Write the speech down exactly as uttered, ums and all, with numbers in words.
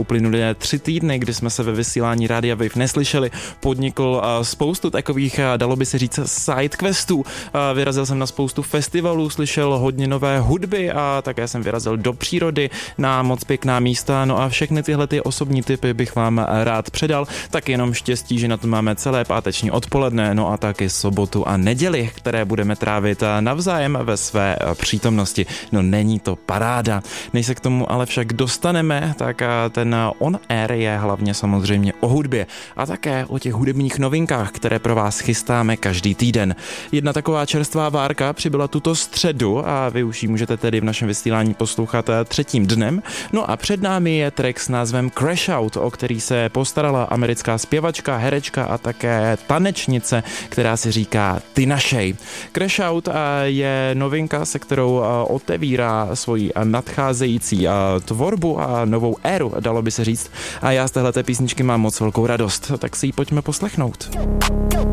uplynulé tři týdny, kdy jsme se ve vysílání Rádia Wave neslyšeli, podnikl spoustu takových, dalo by se říct, sidequestů. Vyrazil jsem na spoustu festivalů, slyšel hodně nové hudby a také jsem vyrazil do přírody na moc pěkná místa. No a všechny tyhle ty osobní tipy bych vám rád předal. Tak jenom štěstí, že na to máme celé páteční odpoledne, no a taky sobotu a neděli, které budeme trávit navzájem ve své přítomnosti. No není to paráda. Než se k tomu ale však dostaneme, tak ten on air je hlavně samozřejmě o hudbě a také o těch hudebních novinkách, které pro vás chystáme každý týden. Jedna taková čerstvá várka přibyla tuto středu a vy už ji můžete tedy v našem vysílání poslouchat třetím dnem. No a před námi je track s názvem Crash Out, o který se postarala americká zpěvačka, herečka a také tanečnice, která si říká Ty našej. Crash Out je novinka, se kterou otevírá svoji nadcházející tvorbu a novou éru, dalo by se říct. A já z téhleté písničky mám moc velkou radost, tak si ji pojďme poslechnout.